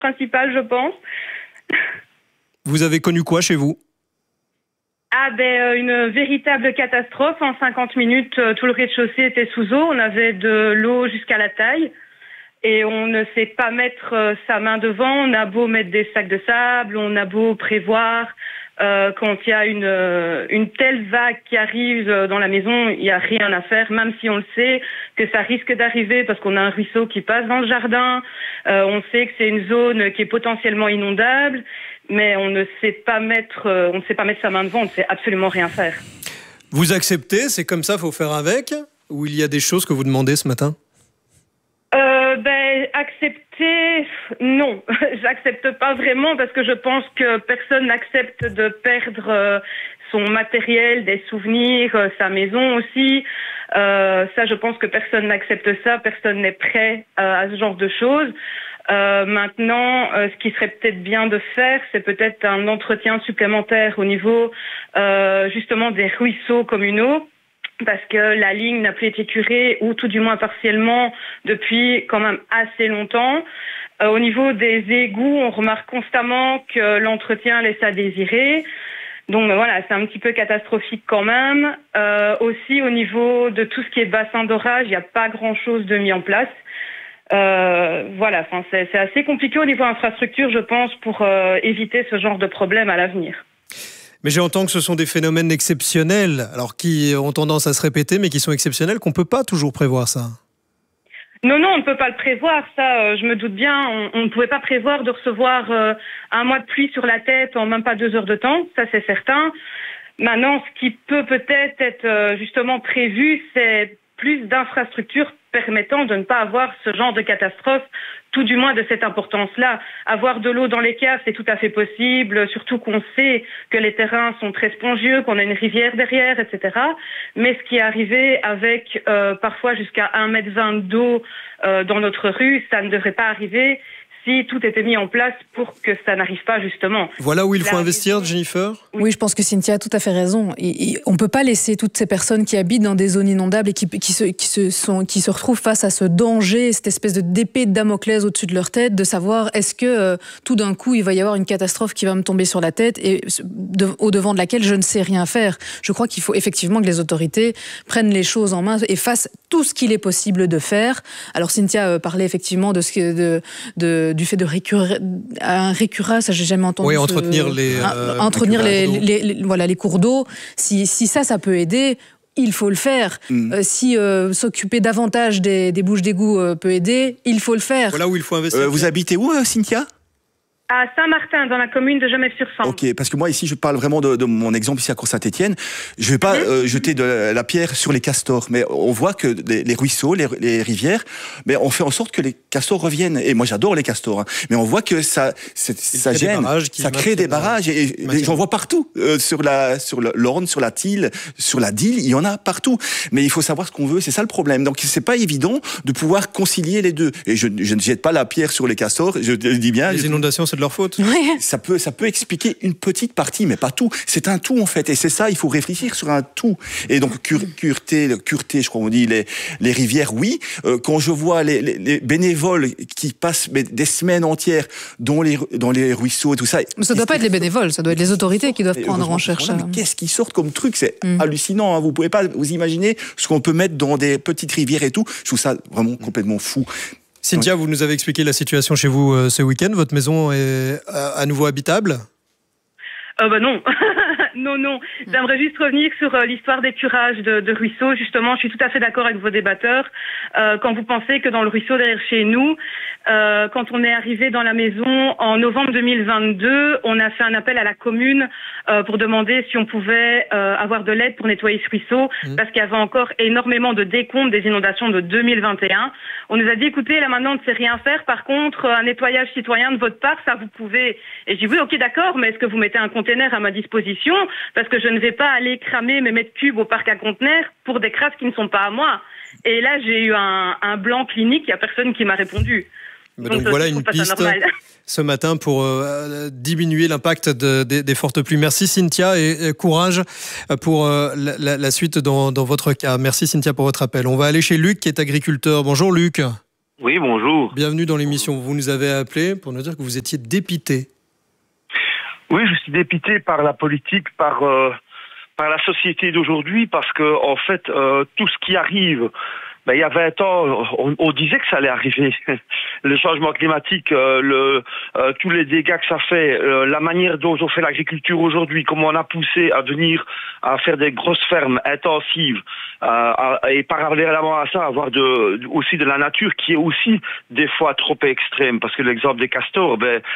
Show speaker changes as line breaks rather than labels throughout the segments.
principal, je pense.
Vous avez connu quoi chez vous?
Une véritable catastrophe. En 50 minutes, tout le rez-de-chaussée était sous eau. On avait de l'eau jusqu'à la taille. Et on ne sait pas mettre sa main devant. On a beau mettre des sacs de sable, on a beau prévoir. Quand il y a une telle vague qui arrive dans la maison, il n'y a rien à faire, même si on le sait que ça risque d'arriver parce qu'on a un ruisseau qui passe dans le jardin. On sait que c'est une zone qui est potentiellement inondable, mais on ne sait pas mettre sa main devant, on ne sait absolument rien faire.
Vous acceptez, c'est comme ça, faut faire avec? Ou il y a des choses que vous demandez ce matin?
Accepter, non. J'accepte pas vraiment parce que je pense que personne n'accepte de perdre son matériel, des souvenirs, sa maison aussi. Ça, je pense que personne n'accepte ça. Personne n'est prêt à ce genre de choses. Maintenant, ce qui serait peut-être bien de faire, c'est peut-être un entretien supplémentaire au niveau justement des ruisseaux communaux. Parce que la ligne n'a plus été curée, ou tout du moins partiellement, depuis quand même assez longtemps. Au niveau des égouts, on remarque constamment que l'entretien laisse à désirer. Donc voilà, c'est un petit peu catastrophique quand même. Aussi, au niveau de tout ce qui est bassin d'orage, il n'y a pas grand-chose de mis en place. Voilà, c'est assez compliqué au niveau infrastructure, je pense, pour éviter ce genre de problème à l'avenir.
Mais j'entends que ce sont des phénomènes exceptionnels, alors qui ont tendance à se répéter, mais qui sont exceptionnels, qu'on ne peut pas toujours prévoir ça.
Non, on ne peut pas le prévoir, ça, je me doute bien. On ne pouvait pas prévoir de recevoir un mois de pluie sur la tête en même pas 2 heures de temps, ça c'est certain. Maintenant, ce qui peut peut-être être justement prévu, c'est plus d'infrastructures permettant de ne pas avoir ce genre de catastrophe, tout du moins de cette importance-là. Avoir de l'eau dans les caves, c'est tout à fait possible, surtout qu'on sait que les terrains sont très spongieux, qu'on a une rivière derrière, etc. Mais ce qui est arrivé avec parfois jusqu'à 1,20 m d'eau dans notre rue, ça ne devrait pas arriver si tout était mis en place pour que ça n'arrive pas justement.
Voilà où il faut investir, Jennifer ?
Oui, je pense que Cynthia a tout à fait raison. On ne peut pas laisser toutes ces personnes qui habitent dans des zones inondables et qui se retrouvent face à ce danger, cette espèce d'épée de Damoclès au-dessus de leur tête, de savoir est-ce que tout d'un coup il va y avoir une catastrophe qui va me tomber sur la tête et au-devant de laquelle je ne sais rien faire. Je crois qu'il faut effectivement que les autorités prennent les choses en main et fassent tout ce qu'il est possible de faire. Alors Cynthia parlait effectivement de du fait de un récurage, ça j'ai jamais entendu.
Oui, entretenir
les cours d'eau. Si ça peut aider, il faut le faire. Si s'occuper davantage des bouches d'égout peut aider, il faut le faire.
Voilà où il faut investir.
Vous habitez où, Cynthia ?
À Saint-Martin, dans la commune de Gemay-sur-Sambre.
Ok, parce que moi ici je parle vraiment de mon exemple ici à Cour-Saint-Étienne. Je vais pas jeter de la pierre sur les castors, mais on voit que les ruisseaux, les rivières, mais on fait en sorte que les castors reviennent. Et moi j'adore les castors, hein. Mais on voit que ça gêne, ça crée des barrages et j'en vois partout sur l'Orne, sur la Tille, sur la Dille, il y en a partout. Mais il faut savoir ce qu'on veut, c'est ça le problème. Donc c'est pas évident de pouvoir concilier les deux. Et je ne jette pas la pierre sur les castors, je le dis bien.
Les inondations, c'est de leur faute.
Oui.
Ça peut expliquer une petite partie, mais pas tout. C'est un tout en fait, et c'est ça. Il faut réfléchir sur un tout. Et donc cureter, je crois qu'on dit les rivières, oui. Quand je vois les bénévoles qui passent des semaines entières dans les ruisseaux et tout ça.
Mais ça doit pas être les bénévoles, ça doit être les autorités qui doivent prendre en charge ça.
Mais qu'est-ce qui sort comme truc? C'est hallucinant. Hein. Vous pouvez pas vous imaginer ce qu'on peut mettre dans des petites rivières et tout. Je trouve ça vraiment complètement fou.
Cynthia, vous nous avez expliqué la situation chez vous ce week-end. Votre maison est à nouveau habitable ?
Non. Non. J'aimerais juste revenir sur l'histoire des curages de ruisseaux. Justement, je suis tout à fait d'accord avec vos débatteurs. Quand vous pensez que dans le ruisseau derrière chez nous, quand on est arrivé dans la maison en novembre 2022, on a fait un appel à la commune pour demander si on pouvait avoir de l'aide pour nettoyer ce ruisseau, parce qu'il y avait encore énormément de décombres des inondations de 2021. On nous a dit, écoutez, là maintenant on ne sait rien faire. Par contre, un nettoyage citoyen de votre part, ça vous pouvez. Et j'ai dit, oui, ok, d'accord, mais est-ce que vous mettez un container à ma disposition? Parce que je ne vais pas aller cramer mes mètres cubes au parc à conteneurs pour des crasses qui ne sont pas à moi. Et là, j'ai eu un blanc clinique, il n'y a personne qui m'a répondu.
Donc voilà une piste ce matin pour diminuer l'impact des fortes pluies. Merci Cynthia et courage pour la suite dans votre cas. Merci Cynthia pour votre appel. On va aller chez Luc qui est agriculteur. Bonjour Luc.
Oui, bonjour.
Bienvenue dans l'émission. Vous nous avez appelé pour nous dire que vous étiez dépité.
Oui, je suis dépité par la politique, par la société d'aujourd'hui, parce que en fait, tout ce qui arrive, il y a 20 ans, on disait que ça allait arriver. Le changement climatique, tous les dégâts que ça fait, la manière dont on fait l'agriculture aujourd'hui, comment on a poussé à venir à faire des grosses fermes intensives, et parallèlement à ça, avoir aussi de la nature qui est aussi des fois trop extrême. Parce que l'exemple des castors,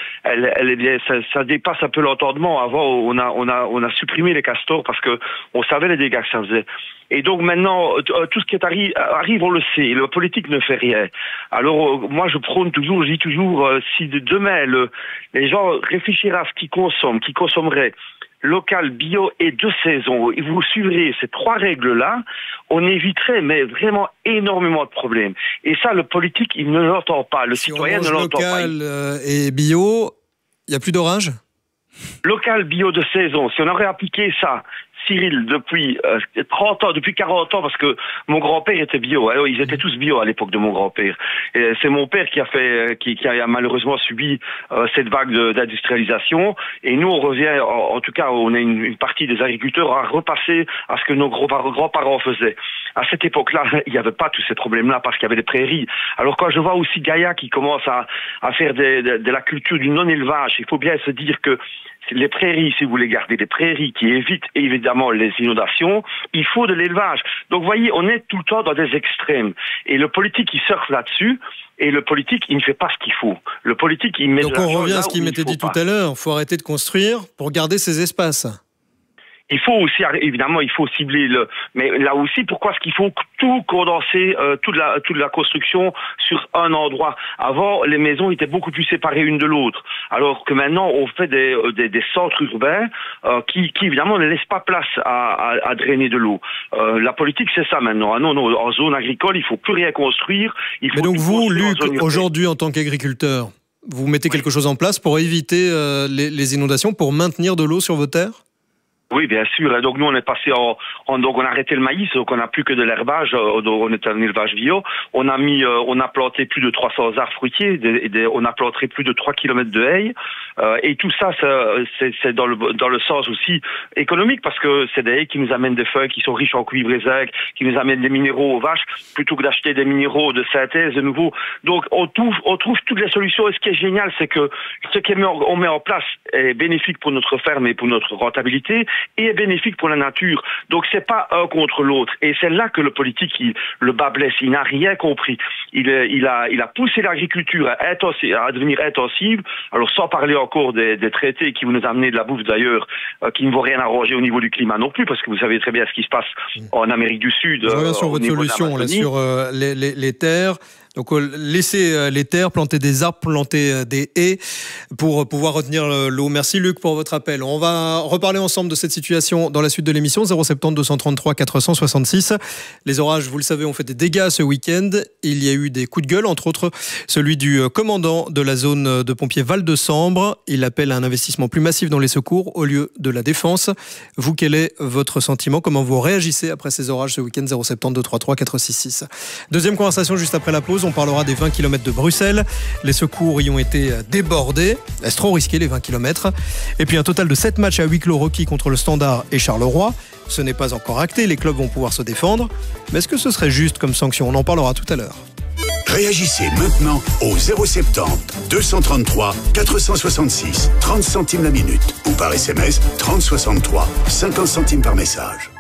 ça dépasse un peu l'entendement. Avant, on a supprimé les castors parce que on savait les dégâts que ça faisait. Et donc maintenant, tout ce qui arrive, on le sait. Le politique ne fait rien. Alors moi, je dis toujours, si demain les gens réfléchiraient à ce qu'ils consommeraient local, bio et de saison, et vous suivrez ces 3 règles-là, on éviterait mais vraiment énormément de problèmes. Et ça, le politique, il ne l'entend pas. Le citoyen ne l'entend pas.
Local et bio, il n'y a plus d'orage ?
Local, bio de saison, si on aurait appliqué ça, Cyril, depuis 30 ans, depuis 40 ans, parce que mon grand-père était bio. Alors, ils étaient tous bio à l'époque de mon grand-père. Et c'est mon père qui a malheureusement subi cette vague d'industrialisation. Et nous, on revient, en tout cas, on est une partie des agriculteurs à repasser à ce que nos grands-parents faisaient. À cette époque-là, il n'y avait pas tous ces problèmes-là parce qu'il y avait des prairies. Alors quand je vois aussi Gaïa qui commence à faire de la culture du non-élevage, il faut bien se dire que les prairies, si vous voulez garder des prairies qui évitent évidemment les inondations, il faut de l'élevage. Donc vous voyez, on est tout le temps dans des extrêmes. Et le politique, il surfe là-dessus. Et le politique, il ne fait pas ce qu'il faut. Le politique, il met de l'argent.
Donc on revient à ce qu'il m'était dit tout à l'heure. Il faut arrêter de construire pour garder ces espaces.
Il faut aussi, évidemment, il faut cibler mais là aussi, pourquoi est-ce qu'il faut tout condenser, toute la construction sur un endroit? Avant, les maisons étaient beaucoup plus séparées une de l'autre. Alors que maintenant, on fait des centres urbains, qui évidemment ne laissent pas place à drainer de l'eau. La politique, c'est ça maintenant. Ah non, en zone agricole, il faut plus rien construire.
Mais donc vous, Luc, aujourd'hui, en tant qu'agriculteur, vous mettez quelque chose en place pour éviter les inondations, pour maintenir de l'eau sur vos terres?
Oui, bien sûr. Et donc nous, on est passé donc on a arrêté le maïs, donc on n'a plus que de l'herbage. On est un élevage bio. On a planté plus de 300 arbres fruitiers. On a planté plus de 3 km de haies. Et tout ça, c'est dans le sens aussi économique, parce que c'est des haies qui nous amènent des feuilles qui sont riches en cuivre et zinc, qui nous amènent des minéraux aux vaches, plutôt que d'acheter des minéraux de synthèse de nouveau. Donc on trouve toutes les solutions. Et ce qui est génial, c'est que ce qu'on met en place est bénéfique pour notre ferme et pour notre rentabilité, et est bénéfique pour la nature. Donc c'est pas un contre l'autre. Et c'est là que le politique, le bas blesse. Il n'a rien compris. Il a poussé l'agriculture à devenir intensive. Alors sans parler encore des traités qui vont nous amener de la bouffe d'ailleurs, qui ne vont rien arranger au niveau du climat non plus, parce que vous savez très bien ce qui se passe en Amérique du Sud.
Je reviens sur votre solution là, sur les terres. Donc laisser les terres, planter des arbres, planter des haies pour pouvoir retenir l'eau. Merci Luc pour votre appel. On va reparler ensemble de cette situation dans la suite de l'émission. 070 233 466. Les orages, vous le savez, ont fait des dégâts ce week-end. Il y a eu des coups de gueule, entre autres celui du commandant de la zone de pompiers Val-de-Sambre. Il appelle à un investissement plus massif dans les secours au lieu de la défense. Vous, quel est votre sentiment? Comment vous réagissez après ces orages ce week-end? 070 233 466. Deuxième conversation juste après la pause. On parlera des 20 km de Bruxelles. Les secours y ont été débordés. Est-ce trop risqué les 20 km? Et puis un total de 7 matchs à huis clos requis contre le Standard et Charleroi. Ce n'est pas encore acté, les clubs vont pouvoir se défendre. Mais est-ce que ce serait juste comme sanction? On en parlera tout à l'heure.
Réagissez maintenant au 070 233 466, 30 centimes la minute, ou par SMS 3063, 50 centimes par message.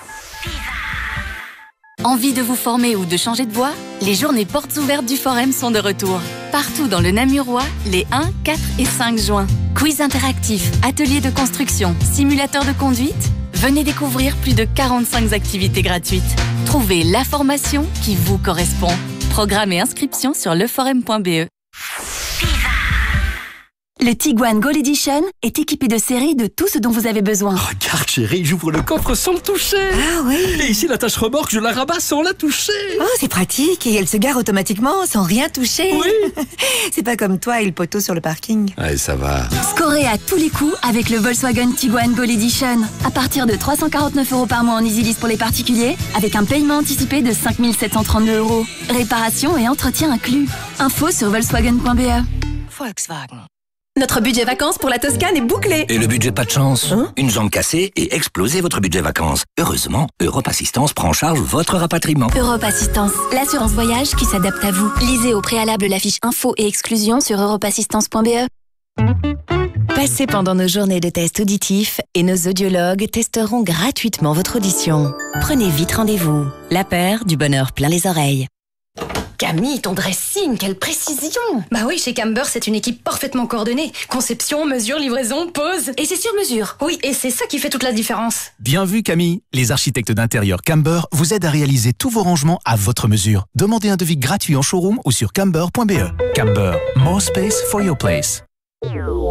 Envie de vous former ou de changer de voie? Les journées portes ouvertes du Forum sont de retour. Partout dans le Namurois, les 1, 4 et 5 juin. Quiz interactif, ateliers de construction, simulateurs de conduite. Venez découvrir plus de 45 activités gratuites. Trouvez la formation qui vous correspond. Programme et inscription sur leforum.be. Le Tiguan Gold Edition est équipé de série de tout ce dont vous avez besoin.
Regarde chérie, j'ouvre le coffre sans le toucher.
Ah oui.
Et ici la tâche remorque, je la rabats sans la toucher.
Oh, c'est pratique et elle se gare automatiquement sans rien toucher.
Oui.
C'est pas comme toi et le poteau sur le parking.
Ouais, ça va.
Scorez à tous les coups avec le Volkswagen Tiguan Gold Edition. À partir de 349 € par mois en EasyLease pour les particuliers, avec un paiement anticipé de 5 732 €. Réparation et entretien inclus. Info sur volkswagen.be.
Volkswagen.
Notre budget vacances pour la Toscane est bouclé.
Et le budget pas de chance, une jambe cassée et exploser votre budget vacances. Heureusement, Europe Assistance prend en charge votre rapatriement.
Europe Assistance, l'assurance voyage qui s'adapte à vous. Lisez au préalable la fiche info et exclusion sur europeassistance.be.
Passez pendant nos journées de tests auditifs et nos audiologues testeront gratuitement votre audition. Prenez vite rendez-vous. La paire du bonheur plein les oreilles.
Camille, ton dressing, quelle précision! Bah oui, chez Camber, c'est une équipe parfaitement coordonnée. Conception, mesure, livraison, pose. Et c'est sur mesure. Oui, et c'est ça qui fait toute la différence.
Bien vu, Camille. Les architectes d'intérieur Camber vous aident à réaliser tous vos rangements à votre mesure. Demandez un devis gratuit en showroom ou sur camber.be. Camber, more space for your place.